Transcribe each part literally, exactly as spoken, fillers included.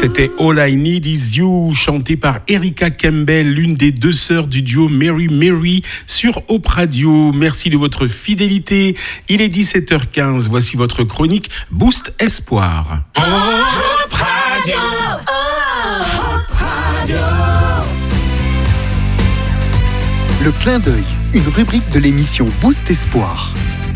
C'était All I Need Is You, chanté par Erica Campbell, l'une des deux sœurs du duo Mary Mary sur Hope Radio. Merci de votre fidélité. Il est dix-sept heures quinze. Voici votre chronique Boost Espoir. Hope Radio. Hope Radio. Le clin d'œil, une rubrique de l'émission Boost Espoir.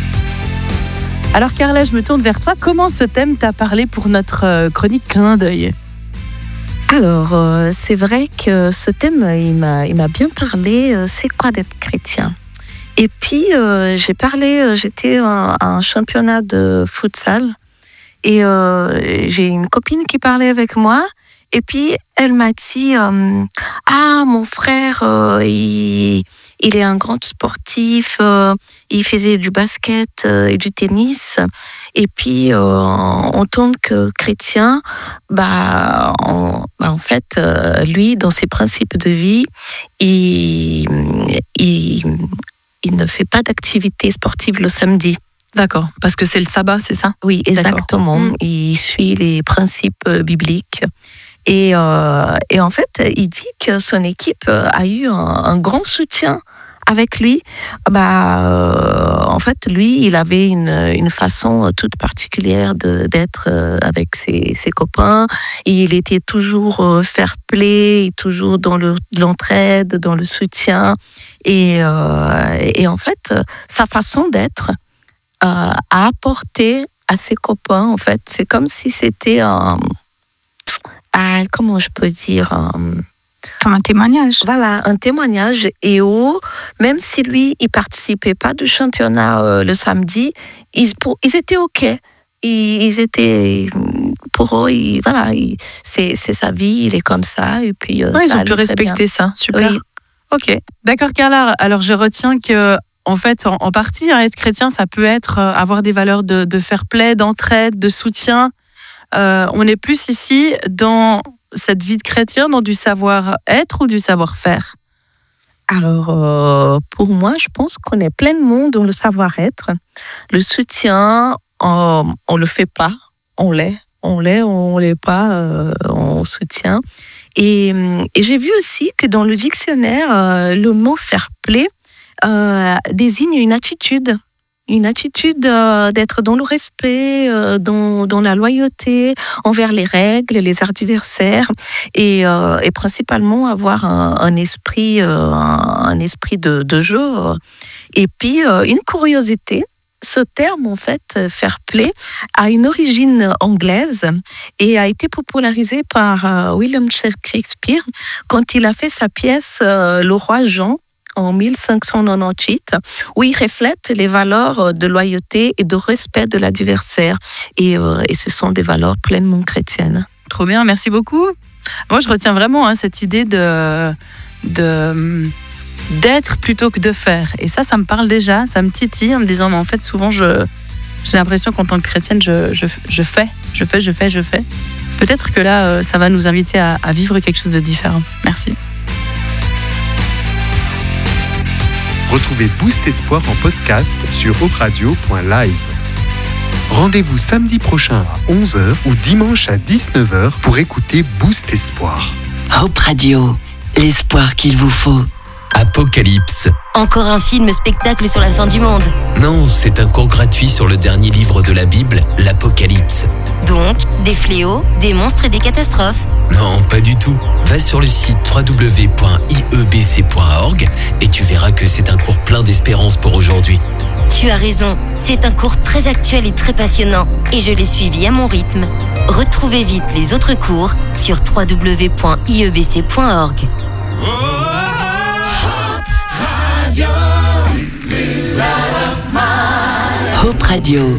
Alors Carla, je me tourne vers toi. Comment ce thème t'a parlé pour notre chronique clin d'œil ? Alors, euh, c'est vrai que ce thème, il m'a, il m'a bien parlé. Euh, c'est quoi d'être chrétien ? Et puis, euh, j'ai parlé, euh, j'étais à un championnat de futsal et euh, j'ai une copine qui parlait avec moi. Et puis, elle m'a dit euh, « Ah, mon frère, euh, il, il est un grand sportif, euh, il faisait du basket euh, et du tennis. Et puis, euh, en tant que chrétien, bah, en, bah, en fait, euh, lui, dans ses principes de vie, il, il, il ne fait pas d'activité sportive le samedi. » D'accord, parce que c'est le sabbat, c'est ça ? Oui, exactement. Mmh. Il suit les principes bibliques. Et, euh, et en fait, il dit que son équipe a eu un, un grand soutien avec lui. Bah, euh, en fait, lui, il avait une, une façon toute particulière de, d'être avec ses, ses copains. Il était toujours fair-play, toujours dans le, l'entraide, dans le soutien. Et, euh, et en fait, sa façon d'être euh, a apporté à ses copains, en fait, c'est comme si c'était un... Ah, comment je peux dire um... Comme un témoignage. Voilà, un témoignage. Et où, même si lui, il participait pas du championnat euh, le samedi, ils, pour, ils étaient OK. Ils, ils étaient, pour eux, ils, voilà, ils, c'est, c'est sa vie, il est comme ça. Et puis, euh, ouais, ça ils ont pu respecter ça. Super. Oui. OK. D'accord, Carla. Alors, je retiens que, en fait, en, en partie, hein, être chrétien, ça peut être euh, avoir des valeurs de, de fair-play, d'entraide, de soutien. Euh, on est plus ici dans cette vie de chrétien, dans du savoir-être ou du savoir-faire ? Alors, euh, pour moi, je pense qu'on est pleinement dans le savoir-être. Le soutien, euh, on ne le fait pas, on l'est. On l'est, on ne l'est pas, euh, on soutient. Et, et j'ai vu aussi que dans le dictionnaire, euh, le mot « fair-play » euh, désigne une attitude. Une attitude euh, d'être dans le respect, euh, dans, dans la loyauté envers les règles, les adversaires, et, euh, et principalement avoir un, un esprit, euh, un, un esprit de, de jeu. Et puis, euh, une curiosité, ce terme, en fait, fair play, a une origine anglaise et a été popularisé par euh, William Shakespeare quand il a fait sa pièce euh, Le Roi Jean, en mille cinq cent quatre-vingt-dix-huit, où il reflète les valeurs de loyauté et de respect de l'adversaire. Et, euh, et ce sont des valeurs pleinement chrétiennes. Trop bien, merci beaucoup. Moi, je retiens vraiment hein, cette idée de, de, d'être plutôt que de faire. Et ça, ça me parle déjà, ça me titille en me disant, mais en fait, souvent, je, j'ai l'impression qu'en tant que chrétienne, je, je, je fais, je fais, je fais, je fais. Peut-être que là, ça va nous inviter à, à vivre quelque chose de différent. Merci. Retrouvez Boost Espoir en podcast sur hope radio point live. Rendez-vous samedi prochain à onze heures ou dimanche à dix-neuf heures pour écouter Boost Espoir. Hope Radio, l'espoir qu'il vous faut. Apocalypse. Encore un film spectacle sur la fin du monde. Non, c'est un cours gratuit sur le dernier livre de la Bible, l'Apocalypse. Donc, des fléaux, des monstres et des catastrophes. Non, pas du tout. Va sur le site w w w point i e b c point org et tu verras que c'est un cours plein d'espérance pour aujourd'hui. Tu as raison, c'est un cours très actuel et très passionnant et je l'ai suivi à mon rythme. Retrouvez vite les autres cours sur w w w point i e b c point org. Hope Radio.